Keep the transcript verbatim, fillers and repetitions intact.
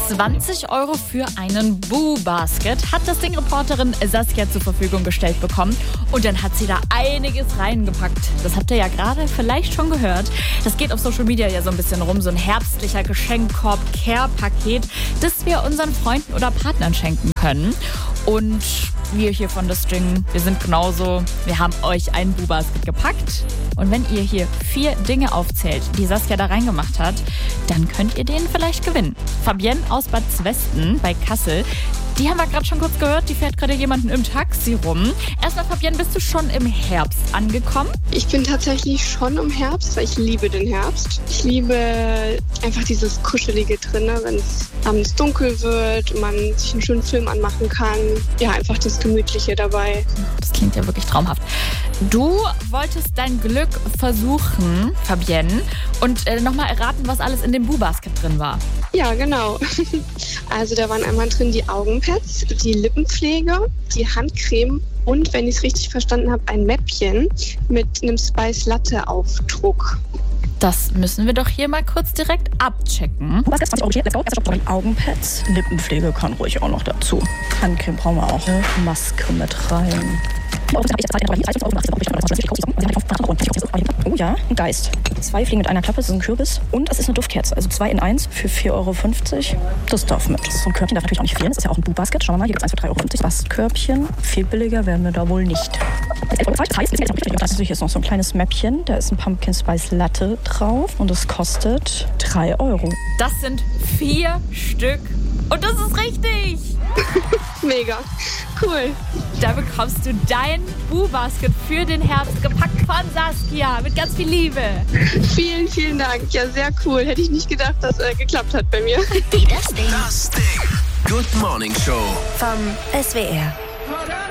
zwanzig Euro für einen Boo-Basket hat das Ding-Reporterin Saskia zur Verfügung gestellt bekommen. Und dann hat sie da einiges reingepackt. Das habt ihr ja gerade vielleicht schon gehört. Das geht auf Social Media ja so ein bisschen rum. So ein herbstlicher Geschenkkorb, Care-Paket, das wir unseren Freunden oder Partnern schenken können. Und wir hier von The String, wir sind genauso. Wir haben euch einen Boo-Basket gepackt. Und wenn ihr hier vier Dinge aufzählt, die Saskia da reingemacht hat, dann könnt ihr den vielleicht gewinnen. Fabienne aus Bad Zwesten bei Kassel, die haben wir gerade schon kurz gehört, die fährt gerade jemanden im Taxi rum. Erstmal, Fabienne, bist du schon im Herbst angekommen? Ich bin tatsächlich schon im Herbst, weil ich liebe den Herbst. Ich liebe einfach dieses Kuschelige drin, wenn es abends dunkel wird und man sich einen schönen Film anmachen kann. Ja, einfach das Gemütliche dabei. Das klingt ja wirklich traumhaft. Du wolltest dein Glück versuchen, Fabienne, und äh, nochmal erraten, was alles in dem Boo-Basket drin war. Ja, genau. Also da waren einmal drin die Augenpads, die Lippenpflege, die Handcreme und, wenn ich es richtig verstanden habe, ein Mäppchen mit einem Spice Latte Aufdruck. Das müssen wir doch hier mal kurz direkt abchecken. Was zwanzig Euro hier? Let's go. Erst die Augenpads. Lippenpflege kann ruhig auch noch dazu. Handcreme brauchen wir auch. Eine Maske mit rein. Oh ja, ein Geist. Zwei Fliegen mit einer Klappe, das ist ein Kürbis. Und es ist eine Duftkerze, also zwei in eins für vier Euro fünfzig. Das darf mit. Das ist so ein Körbchen, darf natürlich auch nicht fehlen. Das ist ja auch ein Boo-Basket. Schauen wir mal, hier gibt es eins für drei Euro fünfzig. Bastkörbchen. Viel billiger werden wir da wohl nicht. Das hier ist noch so ein kleines Mäppchen. Da ist ein Pumpkin Spice Latte drauf. Und es kostet drei Euro. Das sind vier Stück. Und das ist richtig. Mega. Cool. Da bekommst du dein Boo-Basket für den Herbst gepackt von Saskia mit ganz viel Liebe. Vielen, vielen Dank. Ja, sehr cool. Hätte ich nicht gedacht, dass es äh, geklappt hat bei mir. Das Ding. Das Ding. Good Morning Show. Vom S W R.